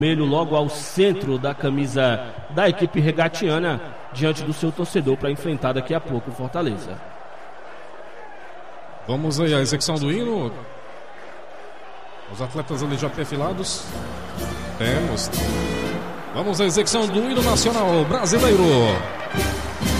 vermelho logo ao centro da camisa da equipe regatiana, diante do seu torcedor, para enfrentar daqui a pouco o Fortaleza. Vamos aí à execução do hino. Os atletas ali já perfilados. Temos. Vamos à execução do hino nacional brasileiro.